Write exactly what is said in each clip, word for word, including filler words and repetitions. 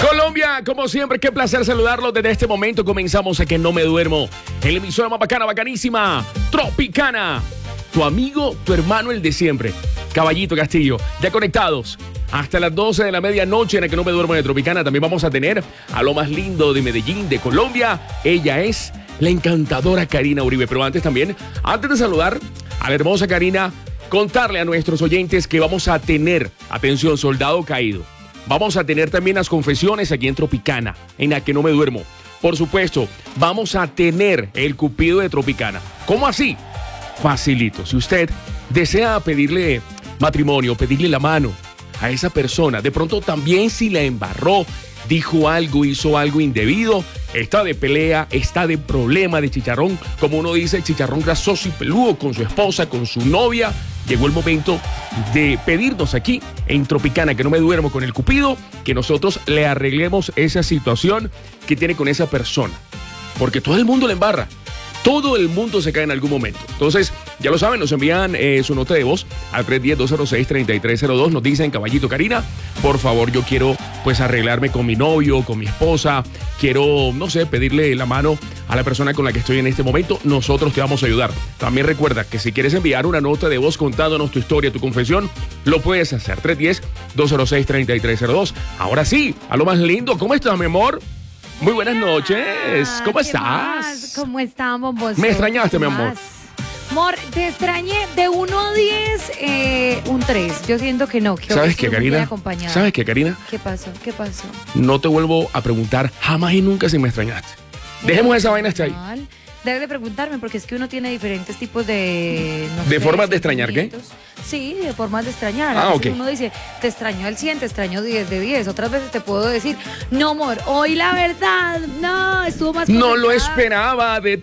Colombia, como siempre, qué placer saludarlos. Desde este momento comenzamos a Que No Me Duermo. El emisora más bacana, bacanísima, Tropicana. Tu amigo, tu hermano, el de siempre, Caballito Castillo. Ya conectados hasta las doce de la medianoche en el Que No Me Duermo de Tropicana. También vamos a tener a lo más lindo de Medellín, de Colombia. Ella es la encantadora Karina Uribe. Pero antes también, antes de saludar a la hermosa Karina, contarle a nuestros oyentes que vamos a tener, atención, soldado caído, vamos a tener también las confesiones aquí en Tropicana, en la Que No Me Duermo. Por supuesto, vamos a tener el cupido de Tropicana. ¿Cómo así? Facilito. Si usted desea pedirle matrimonio, pedirle la mano a esa persona, de pronto también si la embarró, dijo algo, hizo algo indebido, está de pelea, está de problema, de chicharrón, como uno dice, chicharrón grasoso y peludo con su esposa, con su novia, llegó el momento de pedirnos aquí en Tropicana, Que No Me Duermo con el Cupido, que nosotros le arreglemos esa situación que tiene con esa persona. Porque todo el mundo le embarra. Todo el mundo se cae en algún momento. Entonces, ya lo saben, nos envían eh, su nota de voz al tres uno cero, dos cero seis, tres tres cero dos. Nos dicen, Caballito Karina, por favor, yo quiero pues arreglarme con mi novio, con mi esposa. Quiero, no sé, pedirle la mano a la persona con la que estoy en este momento. Nosotros te vamos a ayudar. También recuerda que si quieres enviar una nota de voz contándonos tu historia, tu confesión, lo puedes hacer. tres uno cero, dos cero seis, tres tres cero dos. Ahora sí, a lo más lindo. ¿Cómo estás, mi amor? Muy buenas noches. ¿Cómo estás? Más? ¿Cómo están, bombosos? Me extrañaste, mi amor. Amor, te extrañé de uno a diez, eh, un tres. Yo siento que no. Que ¿Sabes qué, Karina? ¿Sabes qué, Karina? ¿Qué pasó? ¿Qué pasó? No te vuelvo a preguntar jamás y nunca si me extrañaste. Dejemos esa vaina hasta ahí. Debes de preguntarme, porque es que uno tiene diferentes tipos de... No ¿De sé, formas de extrañar qué? Sí, de formas de extrañar. Ah, ok. Uno dice, te extraño al cien, te extraño diez de diez. Otras veces te puedo decir, no, amor, hoy la verdad, no, estuvo más... No lo esperaba de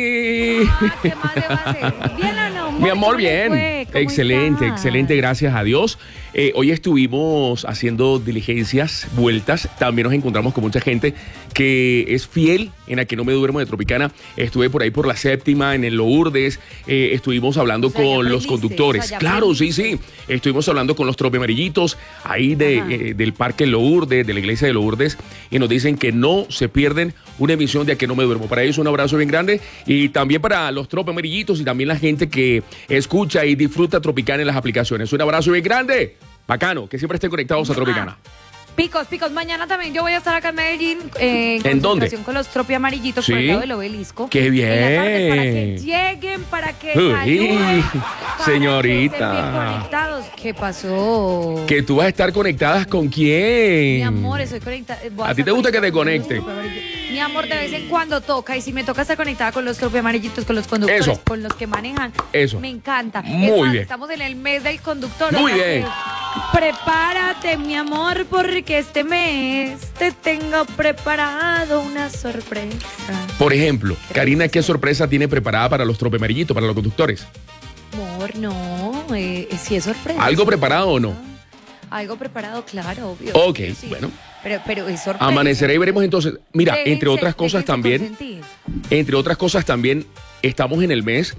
ti. Ah, ¿qué más le va a hacer? ¿Bien o no, amor? Mi amor, bien. Excelente, estás? excelente, gracias a Dios. Eh, hoy estuvimos haciendo diligencias, vueltas. También nos encontramos con mucha gente que es fiel en la Que No Me Duermo de Tropicana. Estuve por ahí por la séptima, en el Lourdes. Eh, estuvimos hablando O sea, con los conductores. O sea, claro, sí, sí. Estuvimos hablando con los tropeamarillitos ahí de, eh, del Parque Lourdes, de la iglesia de Lourdes. Y nos dicen que no se pierden una emisión de A Que No Me Duermo. Para ellos un abrazo bien grande. Y también para los tropeamarillitos y también la gente que escucha y disfruta Tropicana en las aplicaciones. Un abrazo bien grande. Bacano, que siempre estén conectados a Tropicana. Picos, picos, mañana también yo voy a estar acá en Medellín eh, en, ¿En dónde? Con los tropi amarillitos, ¿Sí? por el lado del Obelisco. ¡Qué bien! En la tarde, para que lleguen, para que Uy, saluden, para señorita. que estén bien conectados. ¿Qué pasó? ¿Que tú vas a estar conectadas con quién? Mi amor, estoy conectada. ¿A ti te gusta que te conecte? Mi amor, de vez en cuando toca, y si me toca estar conectada con los tropi amarillitos, con los conductores, Eso. con los que manejan, Eso. me encanta. Muy Es más, bien. Estamos en el mes del conductor. Muy o sea bien. que prepárate, mi amor, porque este mes te tengo preparado una sorpresa. Por ejemplo, Karina, ¿qué sorpresa tiene preparada para los tropeamarillitos, para los conductores? Amor, no, eh, si es sorpresa. ¿Algo preparado o no? Algo preparado, claro, obvio. Ok, Sí. bueno. Pero, pero es sorpresa. Amanecerá y veremos entonces. Mira, Déjense- entre otras cosas déjense también, consentir. entre otras cosas también, estamos en el mes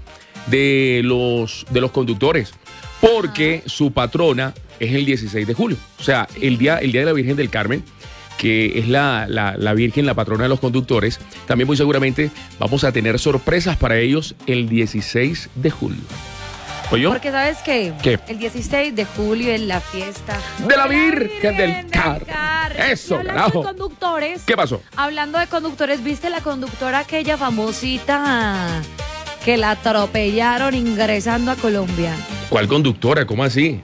de los, de los conductores, porque su patrona es el dieciséis de julio. O sea, el día, el día de la Virgen del Carmen, que es la, la, la Virgen, la patrona de los conductores. También muy seguramente vamos a tener sorpresas para ellos el dieciséis de julio. ¿Oyó? Porque ¿sabes qué? ¿Qué? El dieciséis de julio es la fiesta De la Virgen del Carmen. Eso, Y hablando carajo. de conductores. ¿Qué pasó? Hablando de conductores, ¿viste la conductora aquella famosita que la atropellaron ingresando a Colombia? ¿Cuál conductora? ¿Cómo así?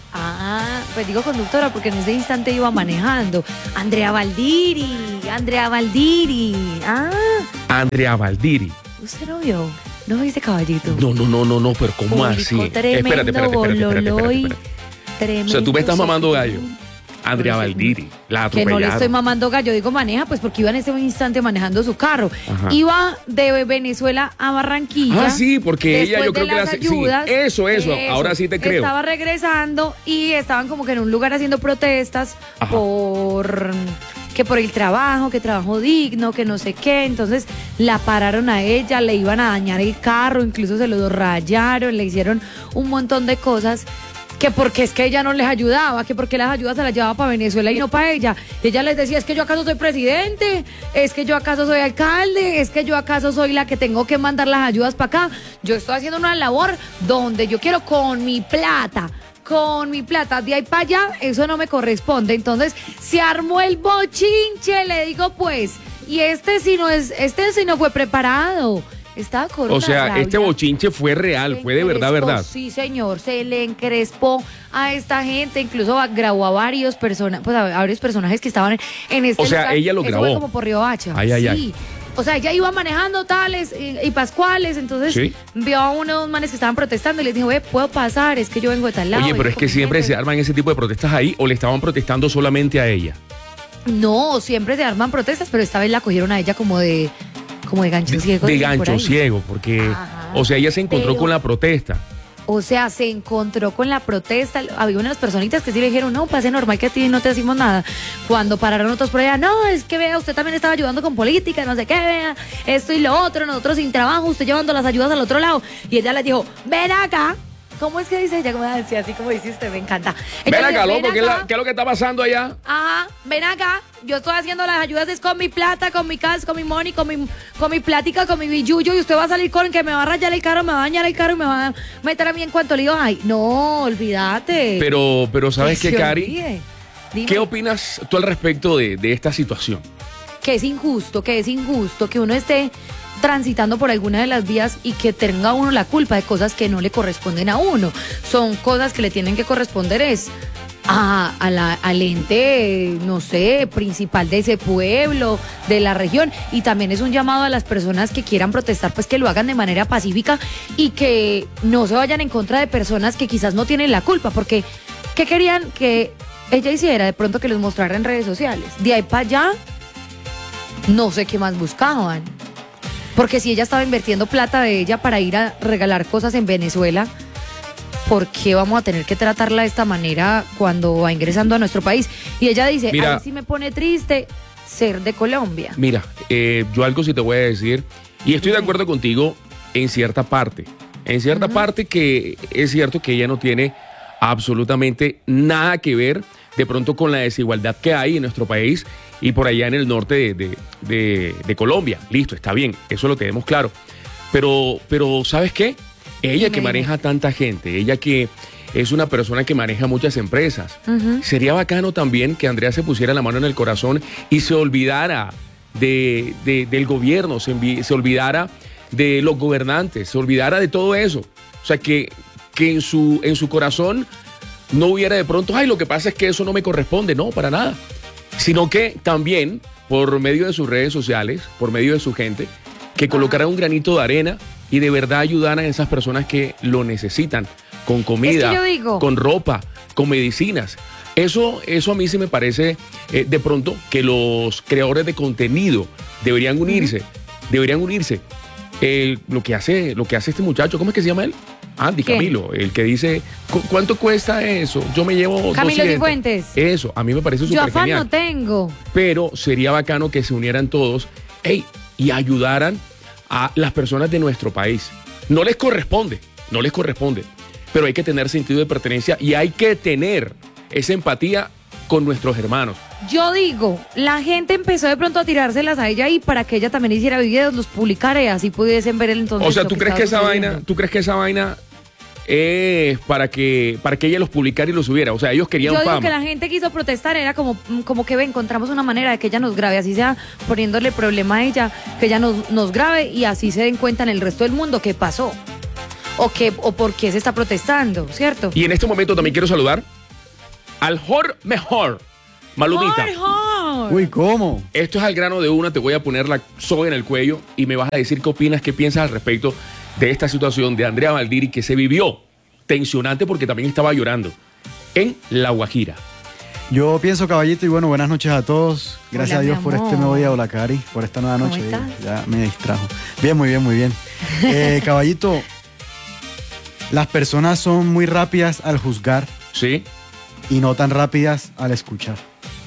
Ah, pues digo conductora porque en ese instante iba manejando. Andrea Valdiri, Andrea Valdiri. Ah, Andrea Valdiri. ¿usted no vio? ¿No viste, Caballito? No, no, no, no, no, pero ¿cómo Publicó así? Tremendo Espérate, espérate, espérate, espérate, espérate, bololoy, espérate. tremendo O sea, tú me estás mamando gallo. sopetón. Andrea Por eso- Valdiri, la Que no atropellaron. le estoy mamando gallo, digo maneja, pues porque iba en ese instante manejando su carro. Ajá. Iba de Venezuela a Barranquilla. Ah, sí, porque ella yo después creo de que las hace- sí, ayudas, eso, eso, ahora sí te creo. Estaba regresando y estaban como que en un lugar haciendo protestas Ajá. por que por el trabajo, que trabajo digno, que no sé qué. Entonces la pararon a ella, le iban a dañar el carro, incluso se lo rayaron, le hicieron un montón de cosas. que porque es que ella no les ayudaba, que porque las ayudas se las llevaba para Venezuela y no para ella. Ella les decía, es que yo acaso soy presidente, es que yo acaso soy alcalde, es que yo acaso soy la que tengo que mandar las ayudas para acá. Yo estoy haciendo una labor donde yo quiero con mi plata, con mi plata, de ahí para allá, eso no me corresponde. Entonces, se armó el bochinche, le digo pues, y este si no es, este si no fue preparado. Estaba con O una sea, rabia. este bochinche fue real, Se fue de verdad, encrespó, verdad. Sí, señor, se le encrespó a esta gente, incluso a- grabó a varios personas, pues a varios personajes que estaban en, en este O sea, lugar. ella lo Eso grabó. fue como por Río Hacha. Ay, ay, sí. ay. O sea, ella iba manejando tales y, y pascuales, entonces Sí. vio a unos manes que estaban protestando y les dijo, ve, puedo pasar, es que yo vengo de tal lado. Oye, pero vengo es que con mi siempre gente". se arman ese tipo de protestas ahí o le estaban protestando solamente a ella. No, siempre se arman protestas, pero esta vez la cogieron a ella como de, como de gancho ciego. De dicen por gancho ahí. ciego, porque, Ajá. o sea, ella se encontró Pero- con la protesta. O sea, se encontró con la protesta. Había unas personitas que sí le dijeron, no, pase normal que a ti no te decimos nada. Cuando pararon otros por allá, no, es que vea, usted también estaba ayudando con política, no sé qué, vea, esto y lo otro, nosotros sin trabajo, usted llevando las ayudas al otro lado. Y ella les dijo, ven acá. ¿Cómo es que dice ella? ¿Cómo decía? Así como dice usted, me encanta. Ella Ven le acá, dijo, loco, ¿qué es, acá. la- qué es lo que está pasando allá? Ajá, ven acá, yo estoy haciendo las ayudas es con mi plata, con mi cash, con mi money, con mi, con mi plática, con mi billuyo y usted va a salir con que me va a rayar el carro, me va a dañar el carro y me va a meter a mí en cuanto lío. Ay, no, olvídate. Pero, pero ¿sabes Que qué, se Cari? olvide. Dime. ¿Qué opinas tú al respecto de, de esta situación? Que es injusto, que es injusto que uno esté transitando por alguna de las vías y que tenga uno la culpa de cosas que no le corresponden a uno. Son cosas que le tienen que corresponder es a, a la, al ente, no sé, principal de ese pueblo, de la región. Y también es un llamado a las personas que quieran protestar, pues que lo hagan de manera pacífica y que no se vayan en contra de personas que quizás no tienen la culpa, porque ¿qué querían que ella hiciera? De pronto que los mostrara en redes sociales. De ahí para allá, no sé qué más buscaban. Porque si ella estaba invirtiendo plata de ella para ir a regalar cosas en Venezuela, ¿por qué vamos a tener que tratarla de esta manera cuando va ingresando a nuestro país? Y ella dice, Mira, a mí sí me pone triste ser de Colombia. Mira, eh, yo algo sí te voy a decir, y estoy de acuerdo contigo en cierta parte. En cierta parte que es cierto que ella no tiene absolutamente nada que ver de pronto con la desigualdad que hay en nuestro país y por allá en el norte de, de- de- de Colombia. Listo, está bien, eso lo tenemos claro. Pero, pero ¿sabes qué? Ella que Dime. maneja tanta gente, ella que es una persona que maneja muchas empresas, Ujú. sería bacano también que Andrea se pusiera la mano en el corazón y se olvidara de, de- del gobierno, se, envi- se olvidara de los gobernantes, se olvidara de todo eso. O sea, que, que en, su, en su corazón no hubiera de pronto, ay, lo que pasa es que eso no me corresponde, no, para nada. Sino que también, por medio de sus redes sociales, por medio de su gente, que colocara un granito de arena y de verdad ayudaran a esas personas que lo necesitan, con comida, yo digo- con ropa, con medicinas. Eso, eso a mí sí me parece eh, de pronto que los creadores de contenido deberían unirse, deberían unirse. Eh, lo que hace, lo que hace este muchacho, ¿cómo es que se llama él? Andy ¿Quién? Camilo, el que dice, "¿Cu- ¿cuánto cuesta eso? Yo me llevo Camilo doscientos". Cifuentes. Eso, a mí me parece Yo súper afán genial. no tengo. Pero sería bacano que se unieran todos, ey, y ayudaran a las personas de nuestro país. No les corresponde, no les corresponde, pero hay que tener sentido de pertenencia y hay que tener esa empatía con nuestros hermanos. Yo digo, la gente empezó de pronto a tirárselas a ella y para que ella también hiciera videos, los publicara y así pudiesen ver el entonces. O sea, lo ¿tú crees que esa estaba vaina, sucediendo. tú crees que esa vaina es para que para que ella los publicara y los subiera? O sea, ellos querían Yo digo fama. que la gente quiso protestar, era como, como que ve, encontramos una manera de que ella nos grabe, así sea poniéndole problema a ella, que ella nos, nos grabe y así se den cuenta en el resto del mundo qué pasó o, qué, o por qué se está protestando, ¿cierto? Y en este momento también quiero saludar al Jor Mejor, Malumita. Jorge. Uy, ¿cómo? Esto es al grano de una, te voy a poner la soga en el cuello y me vas a decir qué opinas, qué piensas al respecto de esta situación de Andrea Valdiri que se vivió tensionante porque también estaba llorando en La Guajira. Yo pienso, caballito, y bueno, buenas noches a todos. Gracias Hola, a Dios mi por amor. este nuevo día. Hola, Cari, por esta nueva ¿Cómo noche. estás? Ya me distrajo. Bien, muy bien, muy bien. Eh, caballito, las personas son muy rápidas al juzgar ¿Sí? y no tan rápidas al escuchar.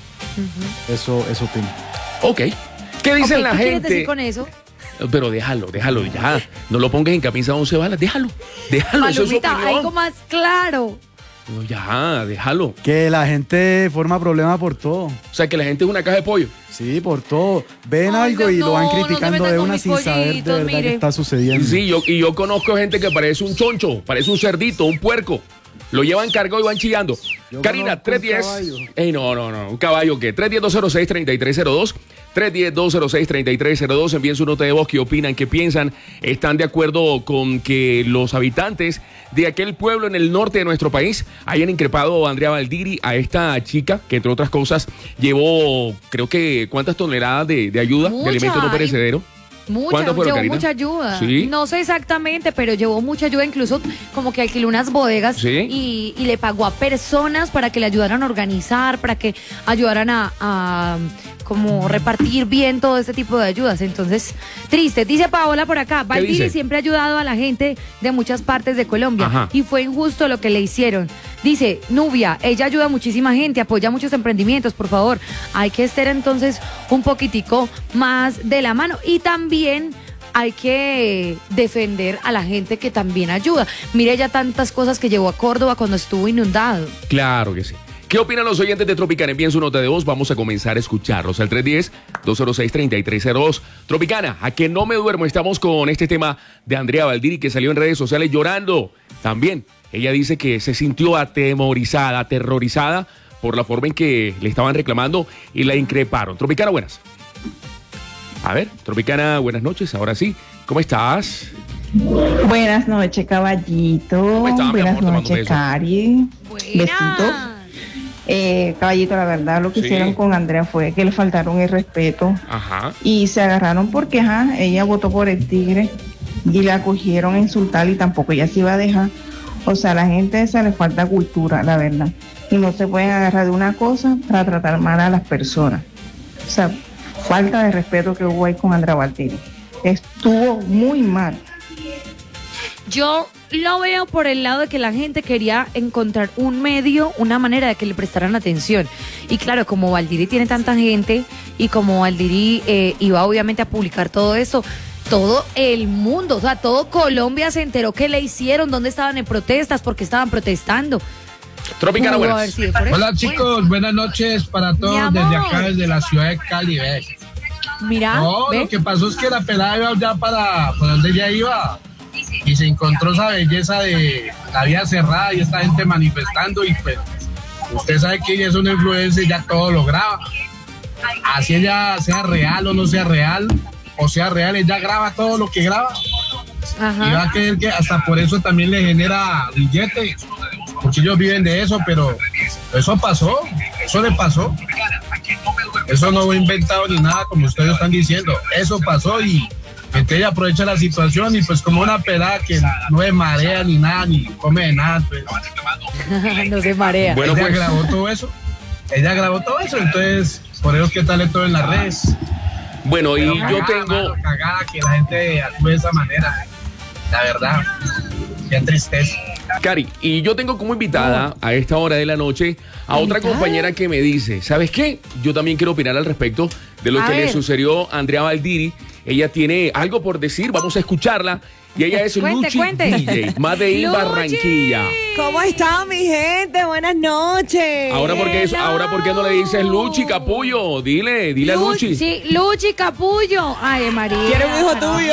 Eso, eso opino. Ok. ¿Qué dice Ok, la ¿qué quieres gente? decir con eso? Pero déjalo, déjalo ya. No lo pongas en camisa de once balas, déjalo. Déjalo, eso es su Malumita, opinión. algo más claro. No, ya, déjalo. Que la gente forma problemas por todo. O sea, que la gente es una caja de pollo. Sí, por todo. Ven Ay, algo no, y lo van no, no se criticando metan de con una mis sin saber de pollitos, verdad mire. qué está sucediendo. Sí, yo, y yo conozco gente que parece un choncho, parece un cerdito, un puerco. Lo llevan cargado y van chillando. Yo Karina, conozco tres un diez. caballo. Ey, no, no, no. ¿Un caballo qué? tres diez, dos cero seis, tres tres cero dos. tres diez, dos cero seis, tres tres cero dos. Envíen su nota de voz. ¿Qué opinan? ¿Qué piensan? ¿Están de acuerdo con que los habitantes de aquel pueblo en el norte de nuestro país hayan increpado a Andrea Valdiri, a esta chica que, entre otras cosas, llevó, creo que, ¿cuántas toneladas de, de ayuda, Mucha. de alimento no perecedero? Mucha, ¿Cuánto fueron, llevó Karina? mucha ayuda. ¿Sí? No sé exactamente, pero llevó mucha ayuda. Incluso como que alquiló unas bodegas ¿Sí? y, y le pagó a personas para que le ayudaran a organizar, para que ayudaran a, a como repartir bien todo este tipo de ayudas. Entonces, triste. Dice Paola por acá, Valdiri dice? siempre ha ayudado a la gente de muchas partes de Colombia. Ajá. Y fue injusto lo que le hicieron. Dice, Nubia, ella ayuda a muchísima gente, apoya muchos emprendimientos, por favor. Hay que estar entonces un poquitico más de la mano. Y también hay que defender a la gente que también ayuda. Mire ya tantas cosas que llevó a Córdoba cuando estuvo inundado. Claro que sí. ¿Qué opinan los oyentes de Tropicana? Envíen su nota de voz. Vamos a comenzar a escucharlos. Al tres diez, dos cero seis, tres tres cero dos. Tropicana, a que no me duermo. Estamos con este tema de Andrea Valdiri, que salió en redes sociales llorando. También, ella dice que se sintió atemorizada, aterrorizada por la forma en que le estaban reclamando y la increparon. Tropicana, buenas. A ver, Tropicana, buenas noches. Ahora sí, ¿cómo estás? Buenas noches, caballito. ¿Cómo estás, mi Buenas amor? Te mando un noches, beso. Cari. Buenas. Besitos. Eh, caballito, la verdad, lo que Sí. hicieron con Andrea fue que le faltaron el respeto Ajá. y se agarraron porque ajá, ella votó por el Tigre y la cogieron a insultar y tampoco ella se iba a dejar. O sea, a la gente esa le falta cultura, la verdad. Y no se pueden agarrar de una cosa para tratar mal a las personas. O sea, falta de respeto que hubo ahí con Andrea Valdiri. Estuvo muy mal. Yo lo veo por el lado de que la gente quería encontrar un medio, una manera de que le prestaran atención. Y claro, como Valdiri tiene tanta gente y como Valdiri eh, iba obviamente a publicar todo eso, todo el mundo, o sea, todo Colombia se enteró que le hicieron, dónde estaban en protestas, porque estaban protestando. Tropicana, Pudo buenas. haber sido por eso. Hola chicos, buenas noches para Mi todos amor. desde acá, desde la ciudad de Cali. ¿Ves? Mira, No, ¿ve? lo que pasó es que la pelada iba ya para, para donde ella iba y se encontró esa belleza de la vía cerrada y esta gente manifestando y pues usted sabe que ella es una influencer, ya todo lo graba. Así ella sea real o no sea real, o sea real, ella graba todo lo que graba. Y va Ajá. a creer que hasta por eso también le genera billetes, porque ellos viven de eso, pero eso pasó, eso le pasó. Eso no fue inventado ni nada como ustedes están diciendo, eso pasó y entonces ella aprovecha la situación y pues como una pelada que no es marea ni nada, ni come de nada, pues, No se marea. Bueno, ella pues. grabó todo eso, ella grabó todo eso, entonces por eso es que sale todo en las redes. Bueno, y Pero yo cagada, tengo... mano, cagada que la gente actúe de esa manera, la verdad, qué tristeza. Cari, y yo tengo como invitada a esta hora de la noche a otra ¿Invitada? compañera que me dice, ¿sabes qué? Yo también quiero opinar al respecto de lo A que le ver. sucedió a Andrea Valdiri. Ella tiene algo por decir, vamos a escucharla. Y ella es Cuente, Luchi cuente. D J, Made in Luchi. Barranquilla. ¿Cómo está mi gente? Buenas noches. Ahora ¿por qué, Hello. ahora por qué no le dices Luchi, capullo? Dile, dile a Luchi. Sí, Luchi Capullo. Ay, María. ¿Quiere un hijo tuyo?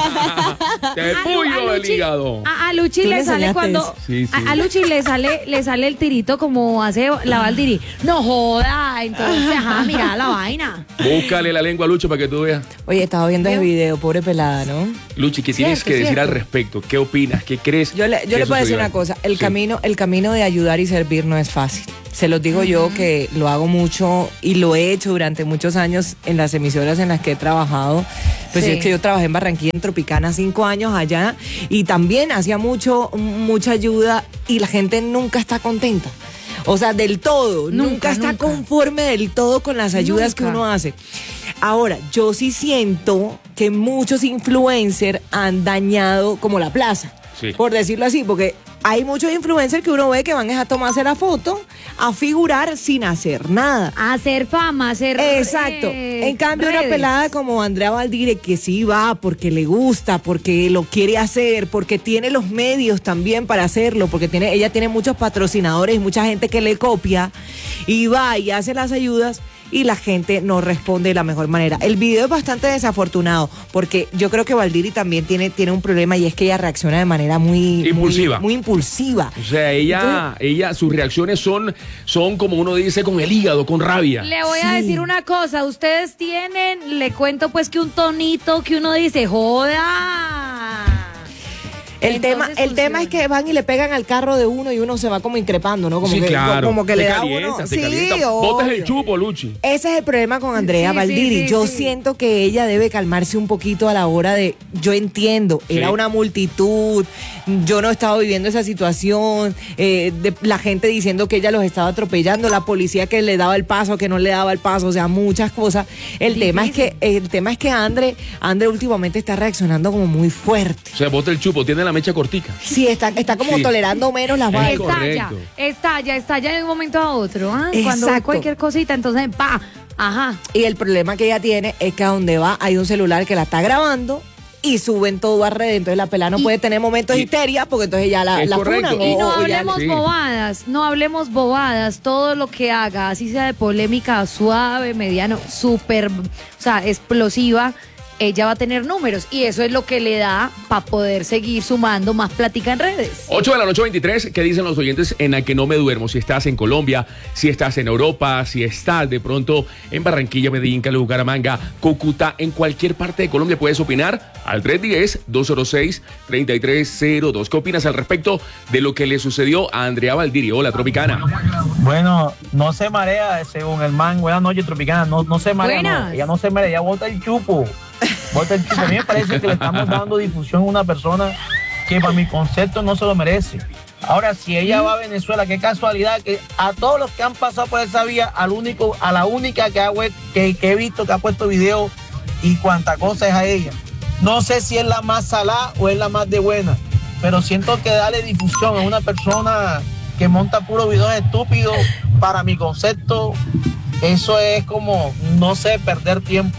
Te A Lu- pullo a el Luchi- hígado. A, a Luchi Tú le le sale enseñaste cuando eso. Sí, sí. A, a Luchi le sale le sale el tirito como hace la Valdiri. No joda, entonces ajá, mira la vaina. Búscale la lengua a Luchi para que tú veas. Oye, estaba viendo el video, pobre pelada, ¿no? Luchi, ¿qué tienes Cierto, que decir cierto. al respecto? ¿Qué opinas? ¿Qué crees? Yo le, yo que le puedo decir sucedió una ahí? cosa, el Sí. camino, el camino de ayudar y servir no es fácil. Se los digo yo que lo hago mucho y lo he hecho durante muchos años en las emisoras en las que he trabajado. Pues Sí. es que yo trabajé en Barranquilla, en Tropicana, cinco años allá y también hacía mucho, mucha ayuda y la gente nunca está contenta. O sea, del todo, nunca, Nunca, está nunca. conforme del todo con las ayudas que Nunca. uno hace. Ahora, yo sí siento que muchos influencers han dañado como la plaza, Sí. por decirlo así, porque hay muchos influencers que uno ve que van a tomarse la foto, a figurar sin hacer nada. A hacer fama, a hacer. Exacto. eh, En cambio, redes. una pelada como Andrea Valdire, que sí va porque le gusta, porque lo quiere hacer, porque tiene los medios también para hacerlo, porque tiene, ella tiene muchos patrocinadores y mucha gente que le copia, y va y hace las ayudas, y la gente no responde de la mejor manera. El video es bastante desafortunado, porque yo creo que Valdiri también tiene, tiene un problema, y es que ella reacciona de manera muy Impulsiva. Muy, muy impulsiva. O sea, ella, Entonces, ella, sus reacciones son, son como uno dice, con el hígado, con rabia. Le voy a Sí. decir una cosa, ustedes tienen, le cuento pues que un tonito que uno dice, joda. El tema, Entonces el tema es funciona. que van y le pegan al carro de uno y uno se va como increpando, ¿no? Como Sí, que, claro. como que Te le da calienta, uno. te Sí, calienta. Botas el obvio. chupo, Luchi. Ese es el problema con Andrea Sí, sí, Valdiri. sí, yo sí. siento que ella debe calmarse un poquito a la hora de. Yo entiendo, Sí. era una multitud, yo no estaba viviendo esa situación, eh, de, la gente diciendo que ella los estaba atropellando, la policía que le daba el paso, que no le daba el paso, o sea, muchas cosas. El Difícil. tema es que el tema es que Andre, Andre últimamente está reaccionando como muy fuerte. O sea, bota el chupo, tiene la mecha cortica. Sí, está, está como Sí. tolerando menos las Es vainas. Estalla, correcto. estalla, estalla de un momento a otro. ¿ah? Cuando ve Exacto. cualquier cosita, entonces, pa, ajá. Y el problema que ella tiene es que a donde va hay un celular que la está grabando y suben todo a redes. Entonces la pelada no Y- puede tener momentos de y- histeria porque entonces ya la, Es la correcto. funan. Y Y no o- o ya- hablemos sí. bobadas, no hablemos bobadas, todo lo que haga, así sea de polémica suave, mediano, súper, o sea, explosiva, ella va a tener números y eso es lo que le da para poder seguir sumando más plática en redes. ocho de la noche, veintitrés. ¿Qué dicen los oyentes en la que no me duermo? Si estás en Colombia, si estás en Europa, si estás de pronto en Barranquilla, Medellín, Cali, Bucaramanga, Cúcuta, en cualquier parte de Colombia, puedes opinar al tres uno cero, dos cero seis, tres tres cero dos. ¿Qué opinas al respecto de lo que le sucedió a Andrea Valdiri? Hola, Tropicana. Bueno, no se marea, según el man. Buenas noches, Tropicana. No, no se marea. No. Buenas. Ella no se marea, ella bota el chupo. Bota el chupo. A mí me parece que le estamos dando difusión a una persona que, para mi concepto, no se lo merece. Ahora, si ella va a Venezuela, qué casualidad que a todos los que han pasado por esa vía, al único, a la única que, ha, que, que he visto que ha puesto video y cuánta cosa es a ella. No sé si es la más salada o es la más de buena, pero siento que darle difusión a una persona que monta puros videos estúpidos, para mi concepto, eso es como, no sé, perder tiempo.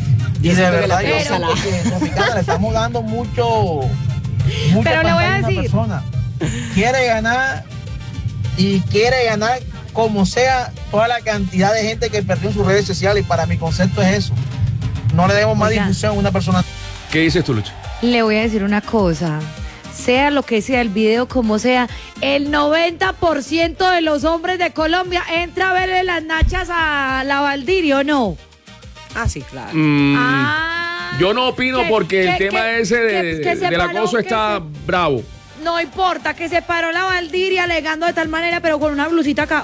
Y Yo de siento que la verdad, yo peor siento salada. que Tropicana le estamos dando mucho, mucha Pero le voy a pantalla una decir. persona. Quiere ganar y quiere ganar como sea toda la cantidad de gente que perdió en sus redes sociales, y para mi concepto es eso. No le demos más Oiga. difusión a una persona. ¿Qué dices tú, Luchi? Le voy a decir una cosa. Sea lo que sea el video, como sea, el noventa por ciento de los hombres de Colombia entra a verle las nachas a la Valdiri, ¿o no? Ah, sí, claro. Mm, Ah, yo no opino que- porque el que- tema que- ese de- que- que se del paró, acoso que está se- bravo. No importa que se paró la Valdiri alegando de tal manera, pero con una blusita acá.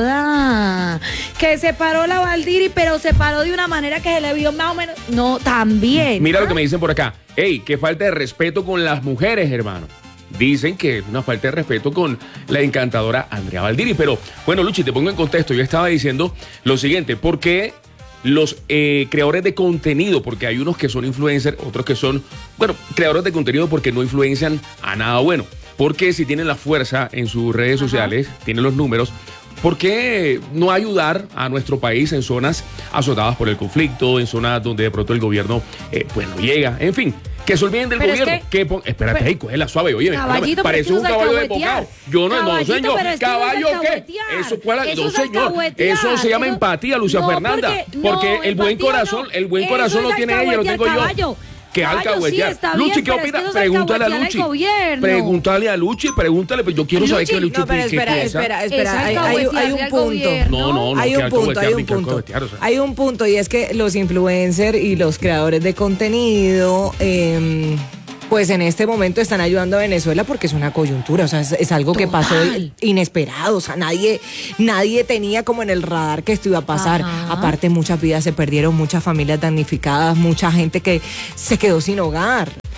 Joda. Que se paró la Valdiri, pero se paró de una manera que se le vio más o menos. No, también. Mira lo Ah, que me dicen por acá. Ey, qué falta de respeto con las mujeres, hermano. Dicen que es una falta de respeto con la encantadora Andrea Valdiri. Pero, bueno, Luchi, te pongo en contexto. Yo estaba diciendo lo siguiente. ¿Por qué los eh, creadores de contenido? Porque hay unos que son influencers, otros que son, bueno, creadores de contenido porque no influencian a nada bueno. Porque si tienen la fuerza en sus redes Ajá. sociales, tienen los números, ¿por qué no ayudar a nuestro país en zonas azotadas por el conflicto, en zonas donde de pronto el gobierno eh, pues no llega? En fin, que se olviden del Pero es gobierno. que- Que pon- espérate, pero- ahí, cógela suave, oye, Caballito, pero parece es que un no es caballo de alcahuetear. bocado. Yo no, no, Caballito, señor. pero es que no es ¿Caballo qué? alcahuetear. Eso, ¿cuál? Eso No, es señor. alcahuetear. Eso se llama Eso- empatía, Lucia No, Fernanda. porque- Porque, no, el buen empatía corazón, no. el buen Eso corazón es lo tiene ella, lo tengo yo. caballo. Que Caballo, sí, alcahuetear. está Luchi, bien, ¿qué pero es opina? que eso es Pregúntale a alcahuetear al Luchi. gobierno. Pregúntale a Luchi, pregúntale, pero yo quiero saber Luchi, qué Luchi No, pero qué espera, piensa. espera, Es espera. Hay, hay- hay alcahuetearle un al punto. gobierno. No, no, no. hay que un punto, alcahuetear, hay un ni que punto. alcahuetear, o sea. Hay un punto y es que los influencers y los creadores de contenido, eh, pues en este momento están ayudando a Venezuela porque es una coyuntura, o sea, es, es algo que pasó Total. inesperado, o sea, nadie, nadie tenía como en el radar que esto iba a pasar. Ajá. Aparte, muchas vidas se perdieron, muchas familias damnificadas, mucha gente que se quedó sin hogar.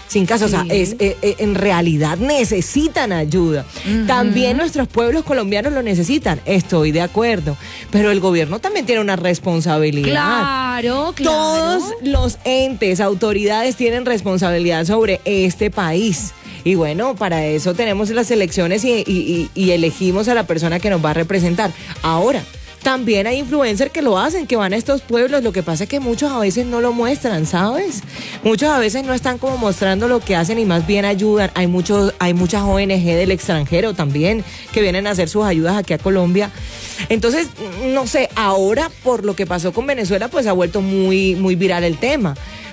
sin casa, o sea, Sí. es, eh, eh, en realidad necesitan ayuda. Ujú. También nuestros pueblos colombianos lo necesitan, estoy de acuerdo, pero el gobierno también tiene una responsabilidad. Claro, claro. Todos los entes, autoridades tienen responsabilidad sobre este país. Y bueno, para eso tenemos las elecciones y, y- y- y elegimos a la persona que nos va a representar. Ahora, también hay influencers que lo hacen, que van a estos pueblos. Lo que pasa es que muchos a veces no lo muestran, ¿sabes? Muchos a veces no están como mostrando lo que hacen y más bien ayudan. Hay muchos, hay muchas O N G del extranjero también que vienen a hacer sus ayudas aquí a Colombia. Entonces, no sé, ahora por lo que pasó con Venezuela, pues ha vuelto muy, muy viral el tema.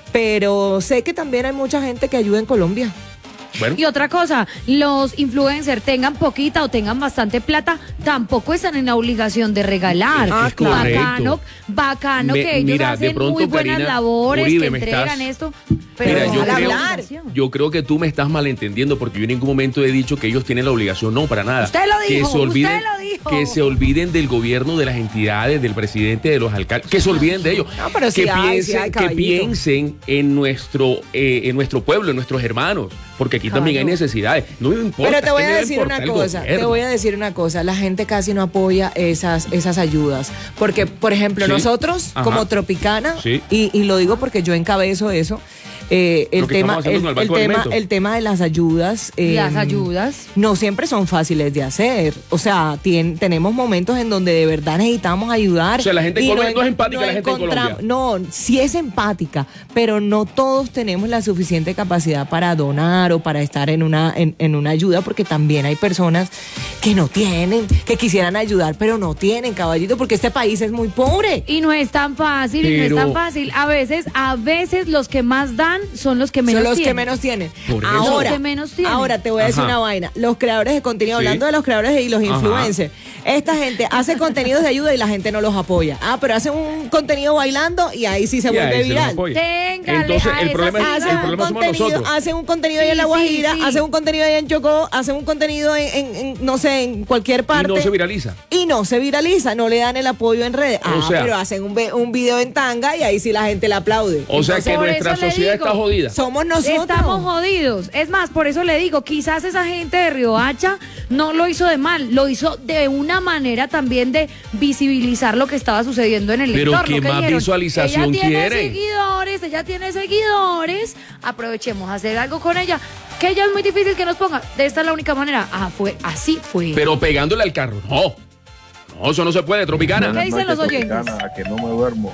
Pero sé que también hay mucha gente que ayuda en Colombia. Bueno, Y otra cosa, los influencers tengan poquita o tengan bastante plata, tampoco están en la obligación de regalar. Ah, es correcto. Bacano, bacano Me- que ellos mira, de hacen pronto, muy buenas Karina, labores, Uribe, que me entregan estás- esto. Pero Mira, yo ojalá creo, hablar. yo creo que tú me estás malentendiendo porque yo en ningún momento he dicho que ellos tienen la obligación, no, para nada. Usted lo dijo, que se olviden, usted lo dijo. Que se olviden del gobierno, de las entidades, del presidente, de los alcaldes, que se olviden de ellos. No, pero sí que, hay, piensen, sí hay, que caballito. piensen en nuestro, eh, en nuestro pueblo, en nuestros hermanos, porque aquí también hay Claro. necesidades. No me importa. Pero te voy ¿qué me a va decir importar una el cosa, te gobierno? voy a decir una cosa, la gente casi no apoya esas, esas ayudas, porque por ejemplo Sí. nosotros Ajá. como Tropicana, Sí. y, y lo digo porque yo encabezo eso, eh, el, Lo que tema, estamos haciendo el, con el el Banco de tema, Alimentos. el tema de las ayudas, eh, Las ayudas. no siempre son fáciles de hacer, o sea, tien- tenemos momentos en donde de verdad necesitamos ayudar. O sea, la gente en y Colombia no es en- empática, la gente en encontramos- Colombia. No, sí es empática, pero no todos tenemos la suficiente capacidad para donar o para estar en una, en, en una ayuda, porque también hay personas que no tienen, que quisieran ayudar, pero no tienen, caballito, porque este país es muy pobre. Y no es tan fácil, y no Pero- es tan fácil. A veces, a veces los que más dan son los que menos Son los tienen. que menos tienen. Por eso. Ahora, Los que menos tienen. ahora te voy a decir Ajá. una vaina. Los creadores de contenido, Sí. hablando de los creadores y los Ajá. influencers, esta gente hace contenidos de ayuda y la gente no los apoya. Ah, pero hacen un contenido bailando y ahí sí se Y vuelve ahí se los viral. apoya. Téngale Entonces, a el esas problema, es, Hacen el un problema somos contenido, nosotros. hacen un contenido ahí en Sí, La Guajira, sí, sí. hacen un contenido ahí en Chocó, hacen un contenido en, en- en, no sé, en cualquier Y parte. no se viraliza. Y no se viraliza, no le dan el apoyo en redes. O Ah, sea- pero hacen un, ve- un video en tanga y ahí sí la gente le aplaude. O sea que por nuestra eso le sociedad digo, está jodida. Somos nosotros. Estamos jodidos. Es más, por eso le digo, quizás esa gente de Riohacha no lo hizo de mal, lo hizo de una manera también de visibilizar lo que estaba sucediendo en el Pero entorno. ¿qué ¿Qué más dijeron? visualización ella tiene quiere? seguidores, ella tiene seguidores, aprovechemos a hacer algo con ella. Que ella es muy difícil que nos ponga. De esta es la única manera. Ah, fue, así fue. Pero pegándole al carro. No. No, eso no se puede, Tropicana. ¿Qué dicen los oyentes? Tropicana, que no me duermo.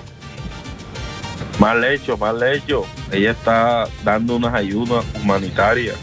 Mal hecho, mal hecho. Ella está dando unas ayudas humanitarias.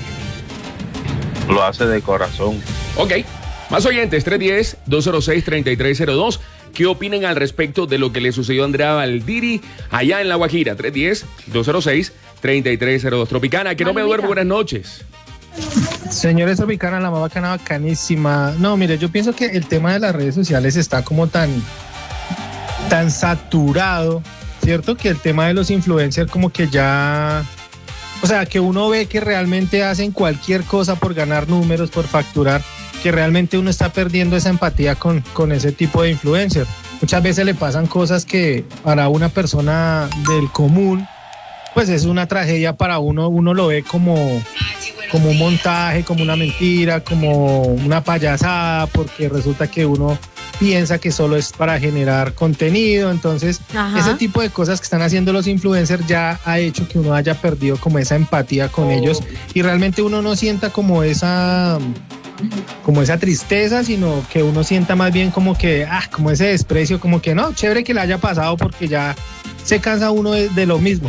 Lo hace de corazón. Ok. Más oyentes, tres uno cero, dos cero seis, tres tres cero dos. ¿Qué opinan al respecto de lo que le sucedió a Andrea Valdiri allá en La Guajira? tres uno cero, dos cero seis, tres tres cero dos. Tropicana, que no me Malumita. duermo, buenas noches. Señores Tropicana, la más bacana, bacanísima. No, mire, yo pienso que el tema de las redes sociales está como tan, tan saturado, ¿cierto? Que el tema de los influencers como que ya... O sea, que uno ve que realmente hacen cualquier cosa por ganar números, por facturar, que realmente uno está perdiendo esa empatía con, con ese tipo de influencers. Muchas veces le pasan cosas que para una persona del común, pues es una tragedia para uno, uno lo ve como, como un montaje, como una mentira, como una payasada, porque resulta que uno piensa que solo es para generar contenido. Entonces, Ajá. ese tipo de cosas que están haciendo los influencers ya ha hecho que uno haya perdido como esa empatía con ellos y realmente uno no sienta como esa como esa tristeza, sino que uno sienta más bien como que, ah, como ese desprecio, como que no, chévere que le haya pasado porque ya se cansa uno de, de lo mismo.